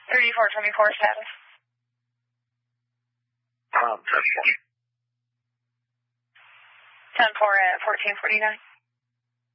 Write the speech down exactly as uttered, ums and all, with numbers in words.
thirty-four twenty-four status. Um, ten four. ten four at fourteen forty-nine.